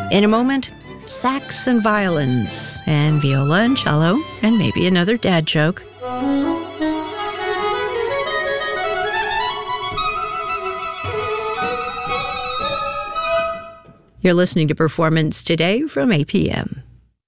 In a moment, sax and violins, and viola and cello, and maybe another dad joke. You're listening to Performance Today from APM.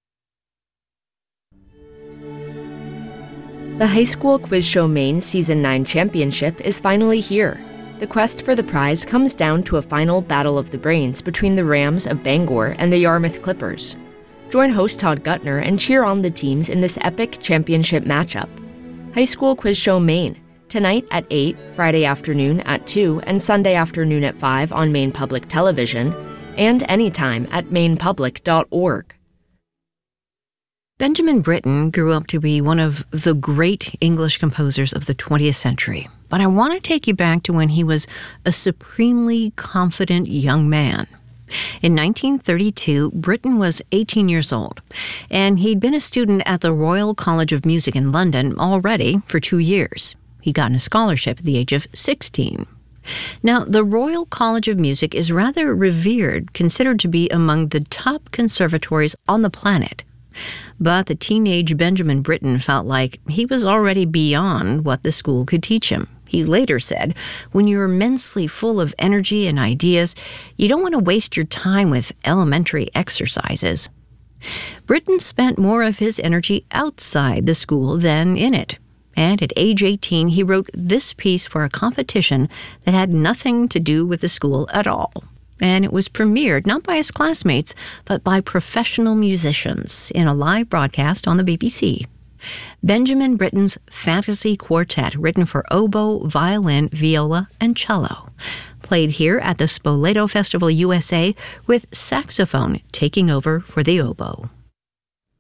The High School Quiz Show Maine Season 9 Championship is finally here. The quest for the prize comes down to a final battle of the brains between the Rams of Bangor and the Yarmouth Clippers. Join host Todd Gutner and cheer on the teams in this epic championship matchup. High School Quiz Show Maine, tonight at 8, Friday afternoon at 2, and Sunday afternoon at 5 on Maine Public Television, and anytime at mainepublic.org. Benjamin Britten grew up to be one of the great English composers of the 20th century, but I want to take you back to when he was a supremely confident young man. In 1932, Britten was 18 years old, and he'd been a student at the Royal College of Music in London already for 2 years. He'd gotten a scholarship at the age of 16. Now, the Royal College of Music is rather revered, considered to be among the top conservatories on the planet. But the teenage Benjamin Britten felt like he was already beyond what the school could teach him. He later said, "When you're immensely full of energy and ideas, you don't want to waste your time with elementary exercises." Britten spent more of his energy outside the school than in it. And at age 18, he wrote this piece for a competition that had nothing to do with the school at all. And it was premiered not by his classmates, but by professional musicians in a live broadcast on the BBC. Benjamin Britten's Fantasy Quartet, written for oboe, violin, viola, and cello, played here at the Spoleto Festival USA with saxophone taking over for the oboe.